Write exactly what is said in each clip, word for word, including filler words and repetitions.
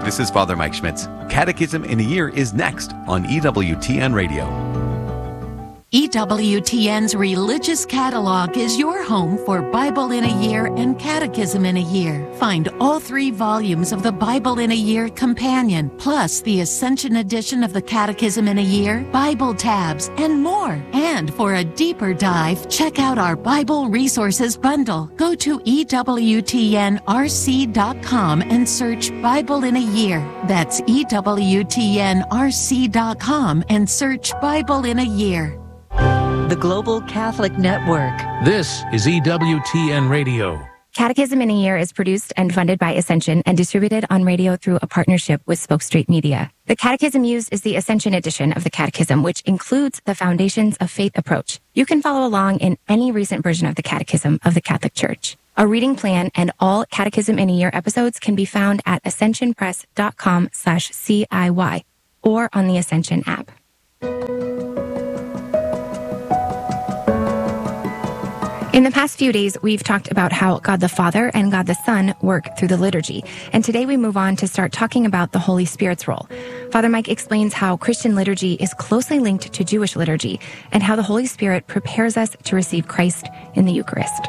This is Father Mike Schmitz. Catechism in a Year is next on E W T N Radio. E W T N's Religious Catalog is your home for Bible in a Year and Catechism in a Year. Find all three volumes of the Bible in a Year Companion, plus the Ascension edition of the Catechism in a Year, Bible tabs, and more. And for a deeper dive, check out our Bible Resources Bundle. Go to E W T N R C dot com and search Bible in a Year. That's E W T N R C dot com and search Bible in a Year. The Global Catholic Network. This is E W T N Radio. Catechism in a Year is produced and funded by Ascension and distributed on radio through a partnership with Spoke Street Media. The catechism used is the Ascension edition of the Catechism, which includes the Foundations of Faith approach. You can follow along in any recent version of the Catechism of the Catholic Church. A reading plan and all Catechism in a Year episodes can be found at ascensionpress.com slash CIY or on the Ascension app. In the past few days, we've talked about how God the Father and God the Son work through the liturgy. And today we move on to start talking about the Holy Spirit's role. Father Mike explains how Christian liturgy is closely linked to Jewish liturgy and how the Holy Spirit prepares us to receive Christ in the Eucharist.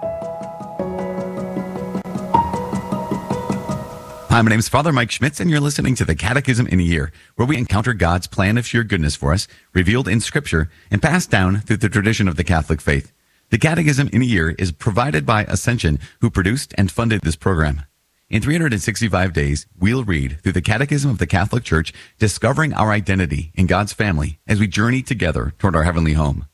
Hi, my name is Father Mike Schmitz, and you're listening to the Catechism in a Year, where we encounter God's plan of sheer goodness for us, revealed in Scripture, and passed down through the tradition of the Catholic faith. The Catechism in a Year is provided by Ascension, who produced and funded this program. In three hundred sixty-five days, we'll read through the Catechism of the Catholic Church, discovering our identity in God's family as we journey together toward our heavenly home.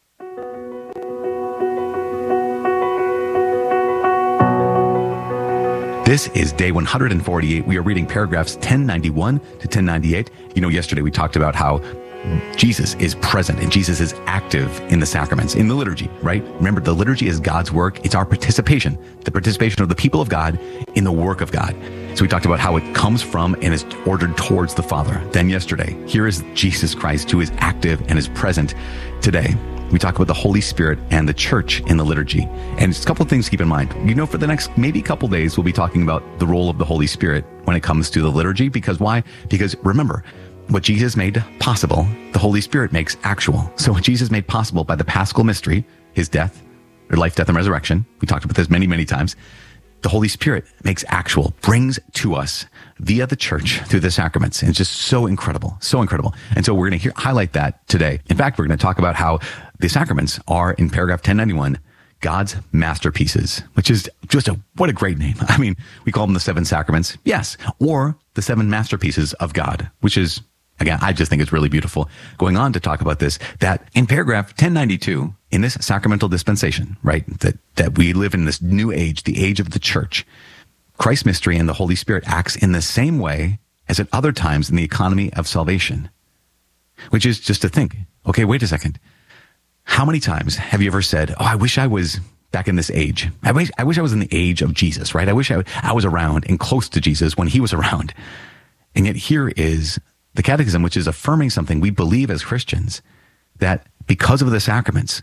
This is day one hundred forty-eight. We are reading paragraphs ten ninety-one to ten ninety-eight. You know, yesterday we talked about how Jesus is present and Jesus is active in the sacraments, in the liturgy, right? Remember, the liturgy is God's work. It's our participation, the participation of the people of God in the work of God. So we talked about how it comes from and is ordered towards the Father. Then yesterday, here is Jesus Christ, who is active and is present today. We talk about the Holy Spirit and the Church in the liturgy. And just a couple of things to keep in mind. You know, for the next maybe couple days, we'll be talking about the role of the Holy Spirit when it comes to the liturgy. Because why? Because remember, what Jesus made possible, the Holy Spirit makes actual. So what Jesus made possible by the Paschal mystery, his death, or life, death, and resurrection, we talked about this many, many times, the Holy Spirit makes actual, brings to us via the Church through the sacraments. And it's just so incredible, so incredible. And so we're going to highlight that today. In fact, we're going to talk about how the sacraments are, in paragraph ten ninety-one, God's masterpieces, which is just a, what a great name. I mean, we call them the seven sacraments, yes, or the seven masterpieces of God, which is, again, I just think it's really beautiful. Going on to talk about this, that in paragraph ten ninety-two, in this sacramental dispensation, right, that, that we live in this new age, the age of the Church, Christ's mystery and the Holy Spirit acts in the same way as at other times in the economy of salvation, which is just to think, okay, wait a second. How many times have you ever said, oh, I wish I was back in this age. I wish, I wish I was in the age of Jesus, right? I wish I, I was around and close to Jesus when he was around. And yet here is the Catechism, which is affirming something we believe as Christians, that because of the sacraments,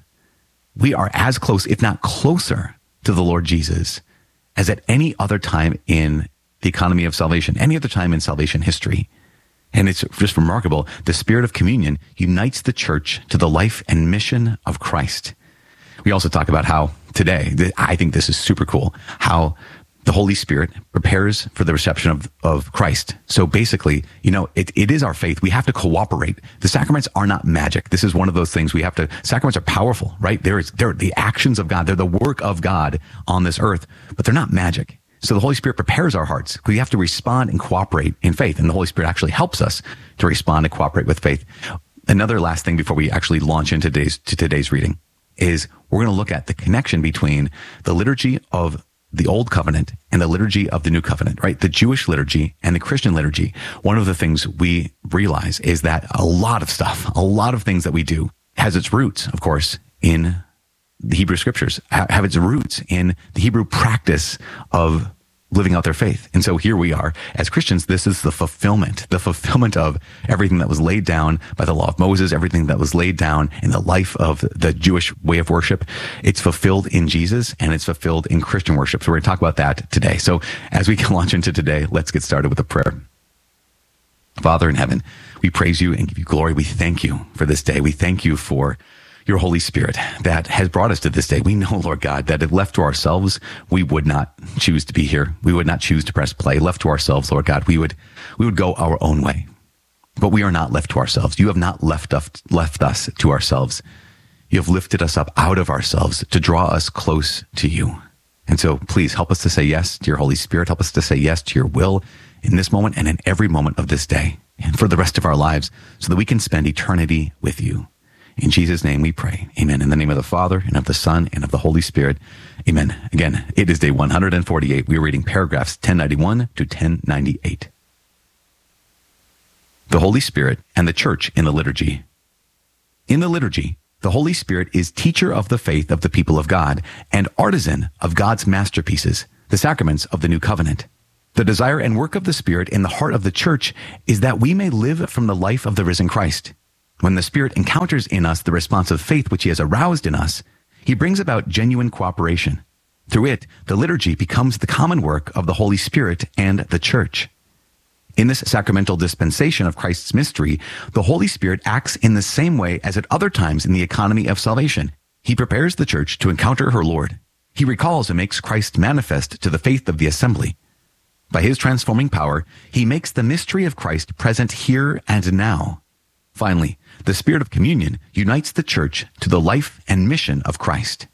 we are as close, if not closer, to the Lord Jesus as at any other time in the economy of salvation, any other time in salvation history. And it's just remarkable. The Spirit of communion unites the Church to the life and mission of Christ. We also talk about how today, I think this is super cool, how the Holy Spirit prepares for the reception of, of Christ. So basically, you know, it, it is our faith. We have to cooperate. The sacraments are not magic. This is one of those things we have to, sacraments are powerful, right? There is, they're the actions of God. They're the work of God on this earth, but they're not magic. So the Holy Spirit prepares our hearts. We have to respond and cooperate in faith. And the Holy Spirit actually helps us to respond and cooperate with faith. Another last thing before we actually launch into today's, to today's reading is we're going to look at the connection between the liturgy of the Old Covenant and the liturgy of the New Covenant, right? The Jewish liturgy and the Christian liturgy. One of the things we realize is that a lot of stuff, a lot of things that we do has its roots, of course, in the Hebrew Scriptures, have its roots in the Hebrew practice of living out their faith. And so here we are as Christians. This is the fulfillment, the fulfillment of everything that was laid down by the law of Moses, everything that was laid down in the life of the Jewish way of worship. It's fulfilled in Jesus and it's fulfilled in Christian worship. So we're going to talk about that today. So as we can launch into today, let's get started with a prayer. Father in heaven, we praise you and give you glory. We thank you for this day. We thank you for your Holy Spirit that has brought us to this day. We know, Lord God, that if left to ourselves, we would not choose to be here. We would not choose to press play. Left to ourselves, Lord God, we would we would go our own way. But we are not left to ourselves. You have not left us, left us to ourselves. You have lifted us up out of ourselves to draw us close to you. And so please help us to say yes to your Holy Spirit. Help us to say yes to your will in this moment and in every moment of this day and for the rest of our lives so that we can spend eternity with you. In Jesus' name we pray. Amen. In the name of the Father and of the Son and of the Holy Spirit. Amen. Again, it is day one hundred forty-eight. We are reading paragraphs ten ninety-one to ten ninety-eight. The Holy Spirit and the Church in the Liturgy. In the liturgy, the Holy Spirit is teacher of the faith of the people of God and artisan of God's masterpieces, the sacraments of the New Covenant. The desire and work of the Spirit in the heart of the Church is that we may live from the life of the risen Christ. When the Spirit encounters in us the response of faith which he has aroused in us, he brings about genuine cooperation. Through it, the liturgy becomes the common work of the Holy Spirit and the Church. In this sacramental dispensation of Christ's mystery, the Holy Spirit acts in the same way as at other times in the economy of salvation. He prepares the Church to encounter her Lord. He recalls and makes Christ manifest to the faith of the assembly. By his transforming power, he makes the mystery of Christ present here and now. Finally, the Spirit of communion unites the Church to the life and mission of Christ.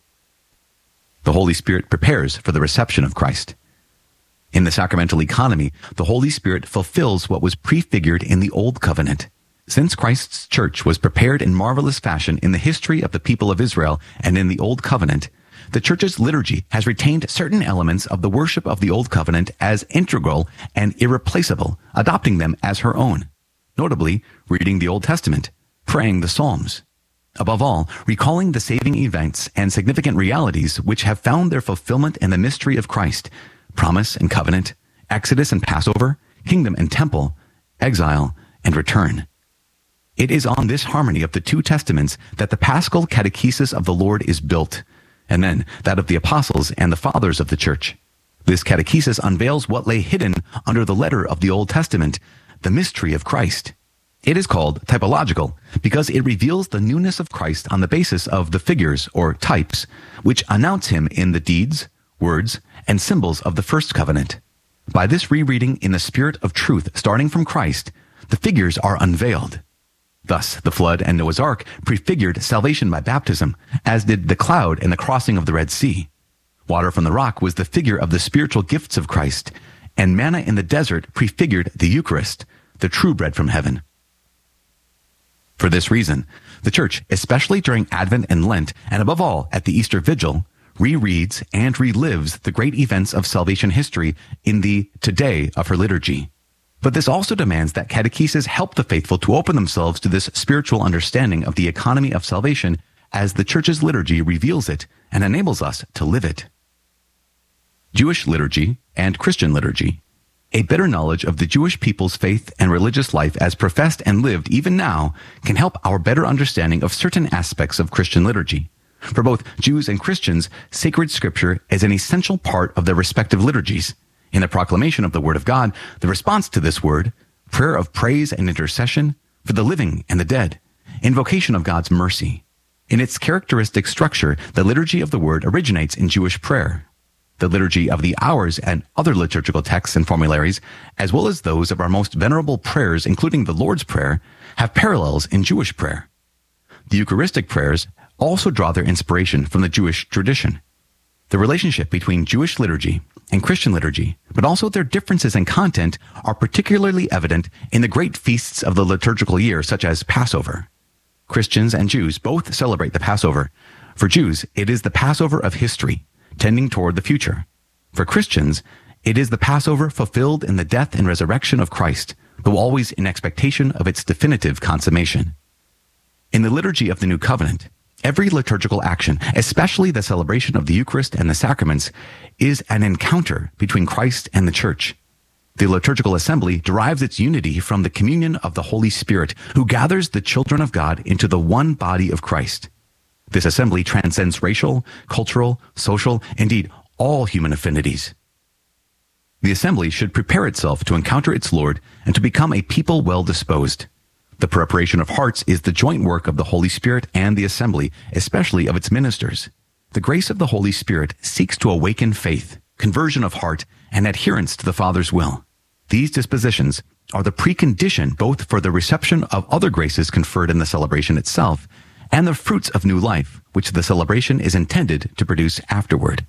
The Holy Spirit prepares for the reception of Christ. In the sacramental economy, the Holy Spirit fulfills what was prefigured in the Old Covenant. Since Christ's Church was prepared in marvelous fashion in the history of the people of Israel and in the Old Covenant, the Church's liturgy has retained certain elements of the worship of the Old Covenant as integral and irreplaceable, adopting them as her own. Notably, reading the Old Testament, praying the Psalms. Above all, recalling the saving events and significant realities which have found their fulfillment in the mystery of Christ, promise and covenant, Exodus and Passover, kingdom and temple, exile and return. It is on this harmony of the two testaments that the Paschal catechesis of the Lord is built, and then that of the apostles and the fathers of the Church. This catechesis unveils what lay hidden under the letter of the Old Testament, the mystery of Christ. It is called typological because it reveals the newness of Christ on the basis of the figures or types, which announce him in the deeds, words, and symbols of the first covenant. By this rereading in the spirit of truth starting from Christ, the figures are unveiled. Thus, the flood and Noah's Ark prefigured salvation by baptism, as did the cloud and the crossing of the Red Sea. Water from the rock was the figure of the spiritual gifts of Christ, and manna in the desert prefigured the Eucharist, the true bread from heaven. For this reason, the Church, especially during Advent and Lent, and above all at the Easter Vigil, rereads and relives the great events of salvation history in the today of her liturgy. But this also demands that catechesis help the faithful to open themselves to this spiritual understanding of the economy of salvation as the Church's liturgy reveals it and enables us to live it. Jewish liturgy and Christian liturgy. A better knowledge of the Jewish people's faith and religious life as professed and lived even now can help our better understanding of certain aspects of Christian liturgy. For both Jews and Christians, sacred scripture is an essential part of their respective liturgies. In the proclamation of the Word of God, the response to this word, prayer of praise and intercession for the living and the dead, invocation of God's mercy. In its characteristic structure, the liturgy of the Word originates in Jewish prayer. The liturgy of the hours and other liturgical texts and formularies, as well as those of our most venerable prayers, including the Lord's Prayer, have parallels in Jewish prayer. The Eucharistic prayers also draw their inspiration from the Jewish tradition. The relationship between Jewish liturgy and Christian liturgy, but also their differences in content, are particularly evident in the great feasts of the liturgical year, such as Passover. Christians and Jews both celebrate the Passover. For Jews, it is the Passover of history, tending toward the future. For Christians, it is the Passover fulfilled in the death and resurrection of Christ, though always in expectation of its definitive consummation. In the liturgy of the New Covenant, every liturgical action, especially the celebration of the Eucharist and the sacraments, is an encounter between Christ and the Church. The liturgical assembly derives its unity from the communion of the Holy Spirit, who gathers the children of God into the one body of Christ. This assembly transcends racial, cultural, social, indeed all human affinities. The assembly should prepare itself to encounter its Lord and to become a people well disposed. The preparation of hearts is the joint work of the Holy Spirit and the assembly, especially of its ministers. The grace of the Holy Spirit seeks to awaken faith, conversion of heart, and adherence to the Father's will. These dispositions are the precondition both for the reception of other graces conferred in the celebration itself and the fruits of new life, which the celebration is intended to produce afterward.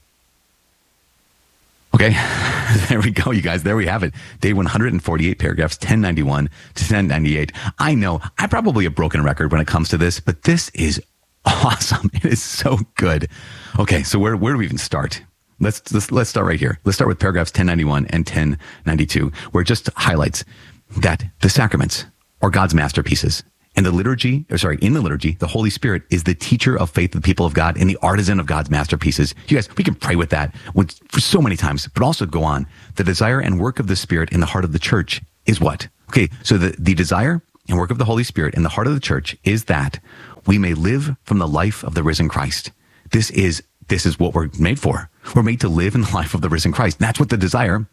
Okay, there we go, you guys. There we have it. Day one hundred forty-eight, paragraphs ten ninety-one to ten ninety-eight. I know I probably have broken a record when it comes to this, but this is awesome. It is so good. Okay, so where where do we even start? Let's, let's let's start right here. Let's start with paragraphs ten ninety-one and ten ninety-two, where it just highlights that the sacraments are God's masterpieces. And the liturgy, or sorry, in the liturgy, the Holy Spirit is the teacher of faith of the people of God and the artisan of God's masterpieces. You guys, we can pray with that for so many times, but also go on. The desire and work of the Spirit in the heart of the church is what? Okay, so the, the desire and work of the Holy Spirit in the heart of the church is that we may live from the life of the risen Christ. This is, this is what we're made for. We're made to live in the life of the risen Christ. That's what the desire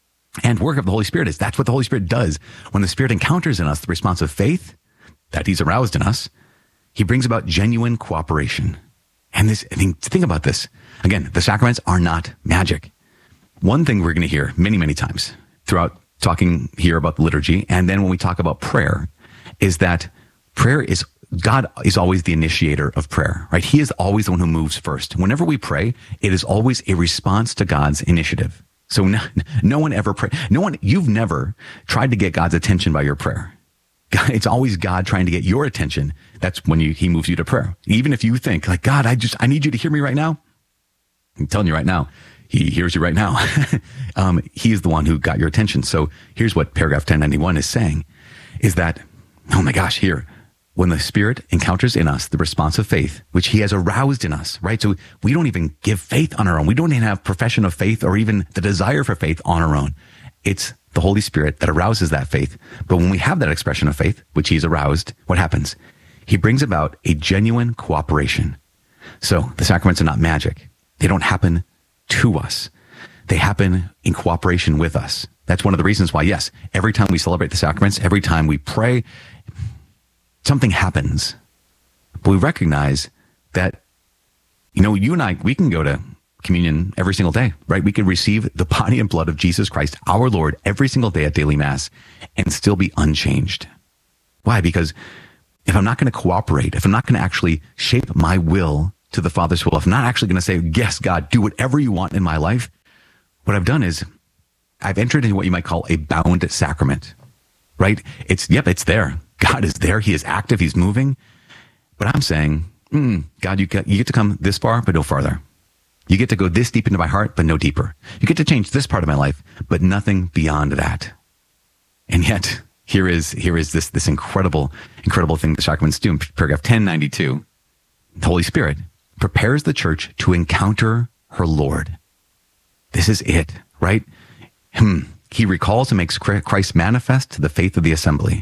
and work of the Holy Spirit is. That's what the Holy Spirit does. When the Spirit encounters in us the response of faith that he's aroused in us, he brings about genuine cooperation. And this, I mean, think about this. Again, the sacraments are not magic. One thing we're going to hear many, many times throughout talking here about the liturgy, and then when we talk about prayer, is that prayer is, God is always the initiator of prayer, right? He is always the one who moves first. Whenever we pray, it is always a response to God's initiative. So no, no one ever pray. No one, you've never tried to get God's attention by your prayer. It's always God trying to get your attention. That's when you, he moves you to prayer. Even if you think like, God, I just, I need you to hear me right now. I'm telling you right now, he hears you right now. um, he is the one who got your attention. So here's what paragraph ten ninety-one is saying is that, oh my gosh, here, when the Spirit encounters in us the response of faith, which he has aroused in us, right? So we don't even give faith on our own. We don't even have profession of faith or even the desire for faith on our own. It's the Holy Spirit that arouses that faith. But when we have that expression of faith, which he's aroused, what happens? He brings about a genuine cooperation. So the sacraments are not magic. They don't happen to us. They happen in cooperation with us. That's one of the reasons why, yes, every time we celebrate the sacraments, every time we pray, something happens. But we recognize that, you know, you and I, we can go to communion every single day, right? We can receive the body and blood of Jesus Christ, our Lord, every single day at daily mass and still be unchanged. Why? Because if I'm not going to cooperate, if I'm not going to actually shape my will to the Father's will, if I'm not actually going to say, yes, God, do whatever you want in my life, what I've done is I've entered into what you might call a bound sacrament, right? It's, yep, it's there. God is there. He is active. He's moving. But I'm saying, mm, God, you get, you get to come this far, but no farther. You get to go this deep into my heart, but no deeper. You get to change this part of my life, but nothing beyond that. And yet, here is here is this this incredible, incredible thing the sacraments do. In paragraph ten ninety-two, the Holy Spirit prepares the church to encounter her Lord. This is it, right? Hmm. He recalls and makes Christ manifest to the faith of the assembly.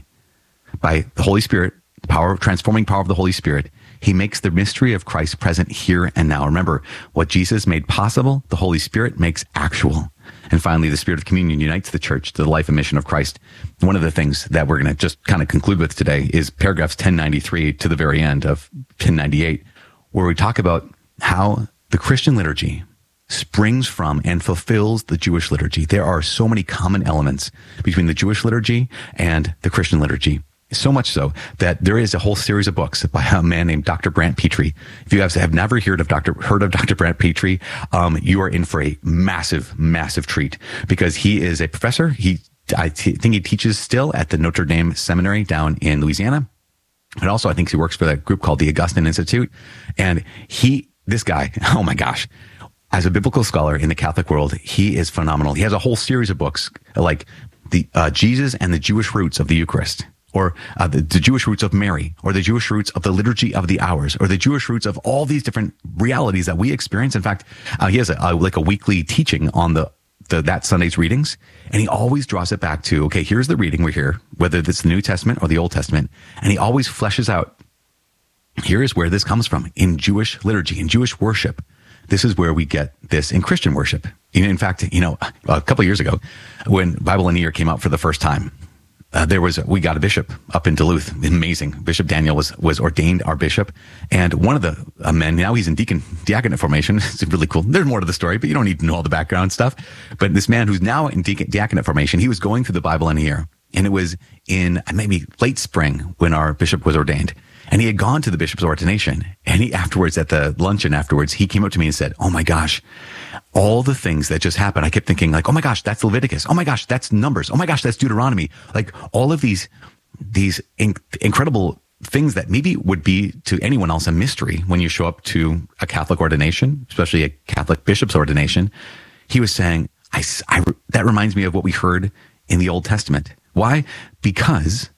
By the Holy Spirit, the power, transforming power of the Holy Spirit, he makes the mystery of Christ present here and now. Remember, what Jesus made possible, the Holy Spirit makes actual. And finally, the Spirit of communion unites the church to the life and mission of Christ. One of the things that we're going to just kind of conclude with today is paragraphs ten ninety-three to the very end of ten ninety-eight, where we talk about how the Christian liturgy springs from and fulfills the Jewish liturgy. There are so many common elements between the Jewish liturgy and the Christian liturgy. So much so that there is a whole series of books by a man named Doctor Brant Pitre. If you guys have never heard of Doctor heard of Doctor Brant Pitre, um, you are in for a massive, massive treat because he is a professor. He, I t- think he teaches still at the Notre Dame Seminary down in Louisiana. But also I think he works for that group called the Augustine Institute. And he, this guy, oh my gosh, as a biblical scholar in the Catholic world, he is phenomenal. He has a whole series of books like the uh, Jesus and the Jewish Roots of the Eucharist. Or uh, the, the Jewish roots of Mary, or the Jewish roots of the Liturgy of the Hours, or the Jewish roots of all these different realities that we experience. In fact, uh, he has a, a, like a weekly teaching on the, the that Sunday's readings, and he always draws it back to, okay, here's the reading we're here, whether it's the New Testament or the Old Testament, and he always fleshes out, here is where this comes from in Jewish liturgy, in Jewish worship. This is where we get this in Christian worship. In fact, you know, a couple of years ago, when Bible in a Year came out for the first time, uh, there was we got a bishop up in Duluth. Amazing. Bishop Daniel was was ordained our bishop, and one of the uh, men, now he's in deacon diaconate formation. It's really cool. There's more to the story, but you don't need to know all the background stuff. But this man who's now in deacon, diaconate formation, he was going through the Bible in a Year, and it was in maybe late spring when our bishop was ordained. And he had gone to the bishop's ordination, and he afterwards, at the luncheon afterwards, he came up to me and said, "Oh my gosh, all the things that just happened." I kept thinking like, "Oh my gosh, that's Leviticus. Oh my gosh, that's Numbers. Oh my gosh, that's Deuteronomy." Like all of these, these in- incredible things that maybe would be to anyone else a mystery when you show up to a Catholic ordination, especially a Catholic bishop's ordination. He was saying, I, I, that reminds me of what we heard in the Old Testament. Why? Because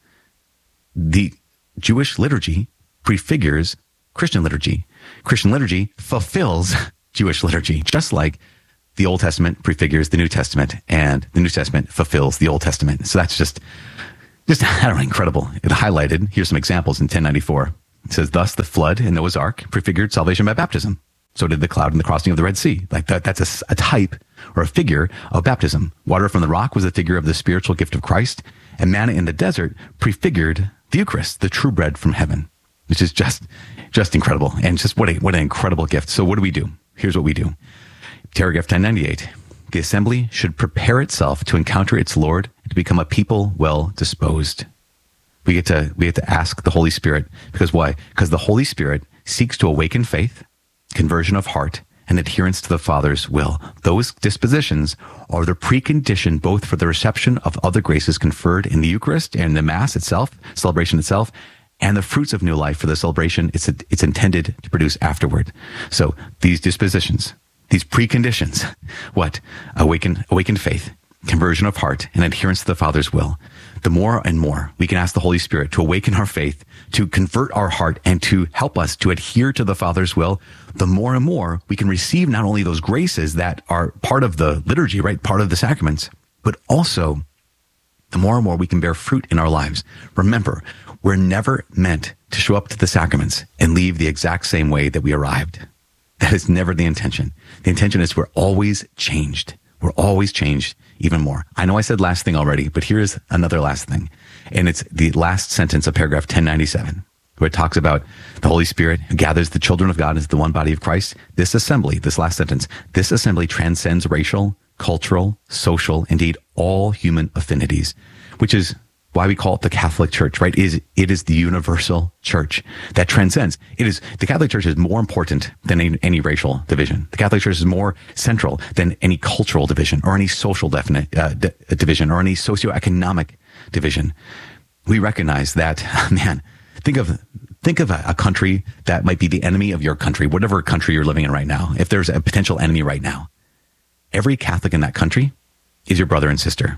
the Jewish liturgy prefigures Christian liturgy. Christian liturgy fulfills Jewish liturgy, just like the Old Testament prefigures the New Testament and the New Testament fulfills the Old Testament. So that's just, just, I don't know, incredible. It highlighted, here's some examples in ten ninety-four. It says, "Thus the flood in Noah's Ark prefigured salvation by baptism. So did the cloud in the crossing of the Red Sea." Like that, that's a, a type or a figure of baptism. Water from the rock was a figure of the spiritual gift of Christ, and manna in the desert prefigured the Eucharist, the true bread from heaven, which is just, just incredible. And just what a, what an incredible gift. So what do we do? Here's what we do. Paragraph ten ninety-eight. The assembly should prepare itself to encounter its Lord and to become a people well disposed. We get to, we get to ask the Holy Spirit, because why? Because the Holy Spirit seeks to awaken faith, conversion of heart, and adherence to the Father's will. Those dispositions are the precondition both for the reception of other graces conferred in the Eucharist and the Mass itself, celebration itself, and the fruits of new life for the celebration it's, it's intended to produce afterward. So these dispositions, these preconditions, what? Awaken, awakened faith, conversion of heart, and adherence to the Father's will. The more and more we can ask the Holy Spirit to awaken our faith, to convert our heart, and to help us to adhere to the Father's will, the more and more we can receive not only those graces that are part of the liturgy, right, part of the sacraments, but also the more and more we can bear fruit in our lives. Remember, we're never meant to show up to the sacraments and leave the exact same way that we arrived. That is never the intention. The intention is we're always changed. We're always changed even more. I know I said last thing already, but here's another last thing. And it's the last sentence of paragraph ten ninety-seven, where it talks about the Holy Spirit who gathers the children of God into the one body of Christ. This assembly, this last sentence, this assembly transcends racial, cultural, social, indeed all human affinities, which is why we call it the Catholic Church, right? Is it is the universal church that transcends. It is the Catholic Church is more important than any, any racial division. The Catholic Church is more central than any cultural division or any social definite uh, d- division or any socioeconomic division. We recognize that, man. Think of think of a, a country that might be the enemy of your country, whatever country you're living in right now. If there's a potential enemy right now, every Catholic in that country is your brother and sister.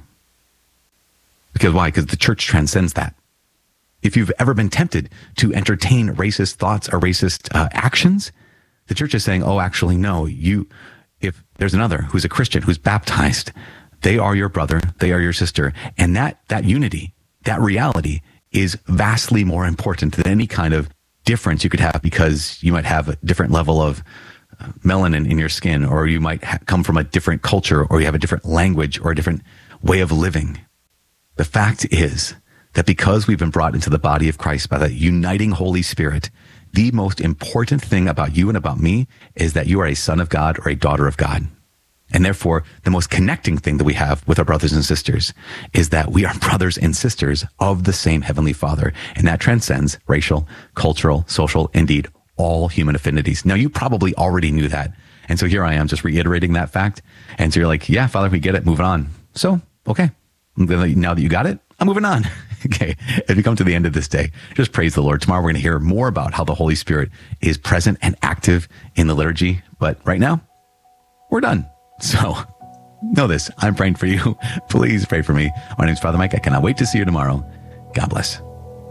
Because why? Because the church transcends that. If you've ever been tempted to entertain racist thoughts or racist uh, actions, the church is saying, oh, actually, no, you, if there's another who's a Christian, who's baptized, they are your brother, they are your sister. And that, that unity, that reality is vastly more important than any kind of difference you could have because you might have a different level of melanin in your skin, or you might ha- come from a different culture, or you have a different language or a different way of living. The fact is that because we've been brought into the body of Christ by the uniting Holy Spirit, the most important thing about you and about me is that you are a son of God or a daughter of God. And therefore, the most connecting thing that we have with our brothers and sisters is that we are brothers and sisters of the same Heavenly Father. And that transcends racial, cultural, social, indeed, all human affinities. Now, you probably already knew that. And so here I am just reiterating that fact. And so you're like, yeah, Father, we get it. Moving on. So, okay. Now that you got it, I'm moving on. Okay. As we come to the end of this day, just praise the Lord. Tomorrow we're going to hear more about how the Holy Spirit is present and active in the liturgy. But right now, we're done. So know this, I'm praying for you. Please pray for me. My name is Father Mike. I cannot wait to see you tomorrow. God bless.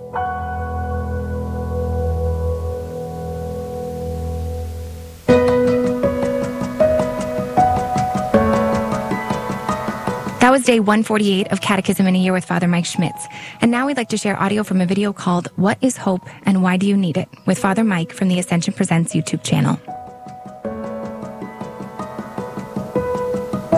That was day one forty-eight of Catechism in a Year with Father Mike Schmitz. And now we'd like to share audio from a video called What is Hope and Why Do You Need It? With Father Mike from the Ascension Presents YouTube channel.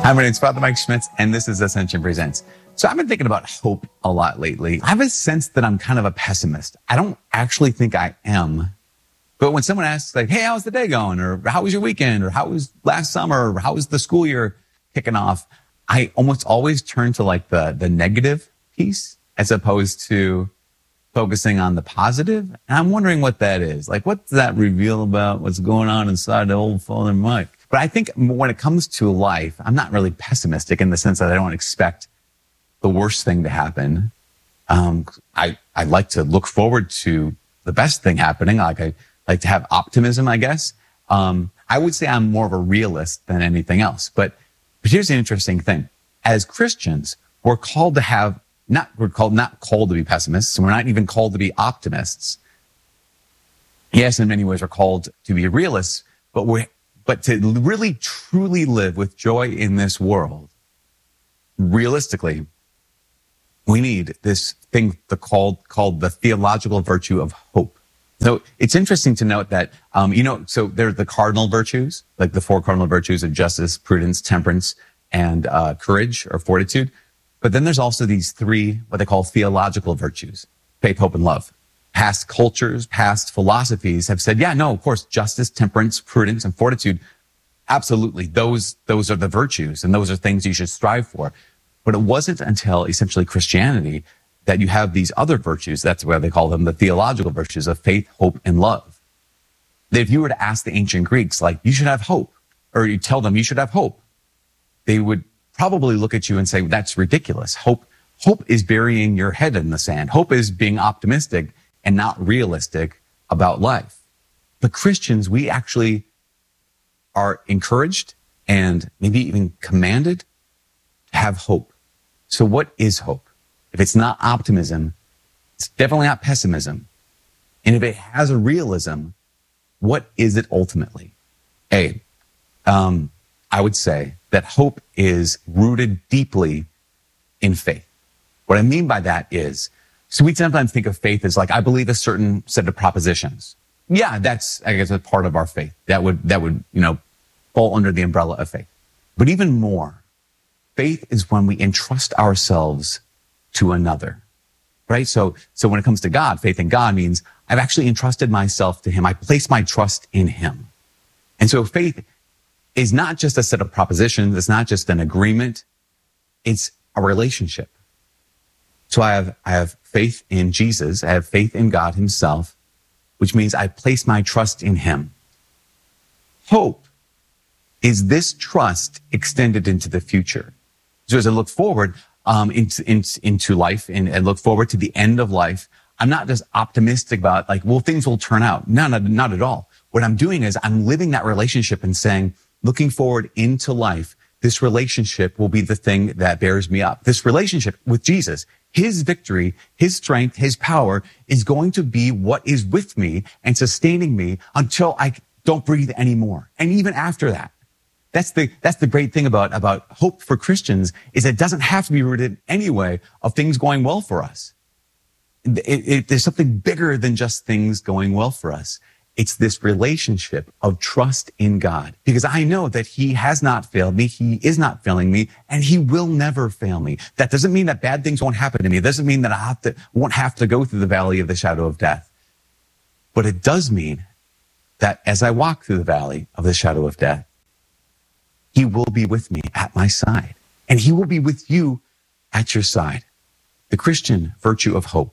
Hi, my name's Father Mike Schmitz, and this is Ascension Presents. So I've been thinking about hope a lot lately. I have a sense that I'm kind of a pessimist. I don't actually think I am. But when someone asks, like, hey, how's the day going? Or how was your weekend? Or how was last summer? Or how was the school year kicking off? I almost always turn to like the, the negative piece as opposed to focusing on the positive. And I'm wondering what that is. Like, what does that reveal about what's going on inside the old Father Mike? But I think when it comes to life, I'm not really pessimistic in the sense that I don't expect the worst thing to happen. Um, I, I like to look forward to the best thing happening. Like I like to have optimism, I guess. Um, I would say I'm more of a realist than anything else. But, but here's the interesting thing. As Christians, we're called to have, not, we're called, not called to be pessimists. And we're not even called to be optimists. Yes, in many ways we're called to be realists, but we're, But to really, truly live with joy in this world, realistically, we need this thing the called, called the theological virtue of hope. So it's interesting to note that, um, you know, so there are the cardinal virtues, like the four cardinal virtues of justice, prudence, temperance, and uh, courage or fortitude. But then there's also these three, what they call theological virtues, faith, hope, and love. Past cultures, past philosophies have said, yeah, no, of course, justice, temperance, prudence, and fortitude. Absolutely. Those, those are the virtues and those are things you should strive for. But it wasn't until essentially Christianity that you have these other virtues. That's why they call them the theological virtues of faith, hope, and love. That if you were to ask the ancient Greeks, like, you should have hope, or you tell them you should have hope, they would probably look at you and say, that's ridiculous. Hope, hope is burying your head in the sand. Hope is being optimistic and not realistic about life. But Christians, we actually are encouraged and maybe even commanded to have hope. So what is hope? If it's not optimism, it's definitely not pessimism. And if it has a realism, what is it ultimately? A, um, I would say that hope is rooted deeply in faith. What I mean by that is, so we sometimes think of faith as like, I believe a certain set of propositions. Yeah, that's, I guess, a part of our faith. That would, that would, you know, fall under the umbrella of faith. But even more, faith is when we entrust ourselves to another, right? So, so when it comes to God, faith in God means I've actually entrusted myself to him. I place my trust in him. And so faith is not just a set of propositions. It's not just an agreement. It's a relationship. So I have, I have faith in Jesus. I have faith in God himself, which means I place my trust in him. Hope is this trust extended into the future. So as I look forward, um, into, into, into life and, and look forward to the end of life, I'm not just optimistic about like, well, things will turn out. No, not, not at all. What I'm doing is I'm living that relationship and saying, looking forward into life, this relationship will be the thing that bears me up. This relationship with Jesus, his victory, his strength, his power is going to be what is with me and sustaining me until I don't breathe anymore. And even after that, that's the, that's the great thing about, about hope for Christians is it doesn't have to be rooted anyway of things going well for us. It, it, there's something bigger than just things going well for us. It's this relationship of trust in God, because I know that he has not failed me. He is not failing me, and he will never fail me. That doesn't mean that bad things won't happen to me. It doesn't mean that I have to, won't have to go through the valley of the shadow of death. But it does mean that as I walk through the valley of the shadow of death, he will be with me at my side, and he will be with you at your side. The Christian virtue of hope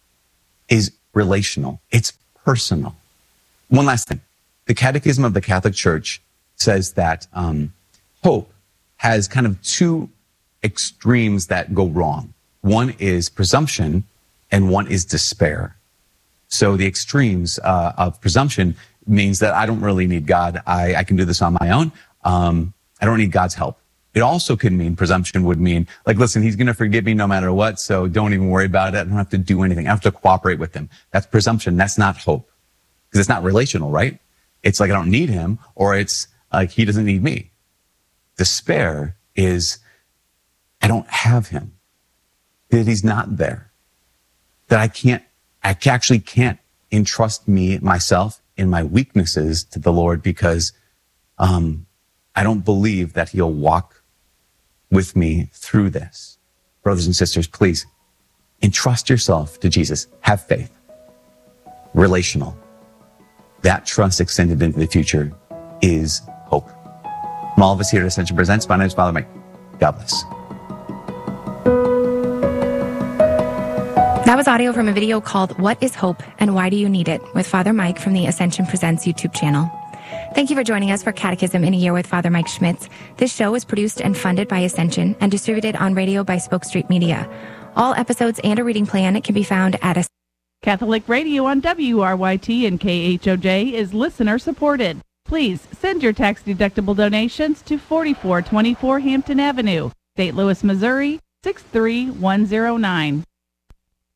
is relational. It's personal. One last thing. The Catechism of the Catholic Church says that um, hope has kind of two extremes that go wrong. One is presumption and one is despair. So the extremes uh, of presumption means that I don't really need God. I, I can do this on my own. Um, I don't need God's help. It also could mean, presumption would mean, like, listen, he's going to forgive me no matter what, so don't even worry about it. I don't have to do anything. I have to cooperate with him. That's presumption. That's not hope. Because it's not relational, right? It's like I don't need him, or it's like he doesn't need me. Despair is I don't have him, that he's not there, that I can't, I actually can't entrust me, myself, in my weaknesses to the Lord because um, I don't believe that he'll walk with me through this. Brothers and sisters, please entrust yourself to Jesus. Have faith. Relational. That trust extended into the future is hope. From all of us here at Ascension Presents, my name is Father Mike. God bless. That was audio from a video called What is Hope and Why Do You Need It? With Father Mike from the Ascension Presents YouTube channel. Thank you for joining us for Catechism in a Year with Father Mike Schmitz. This show is produced and funded by Ascension and distributed on radio by Spoke Street Media. All episodes and a reading plan can be found at Ascension. Catholic Radio on W R Y T and K H O J is listener supported. Please send your tax-deductible donations to forty-four twenty-four Hampton Avenue, Saint Louis, Missouri, six three one zero nine.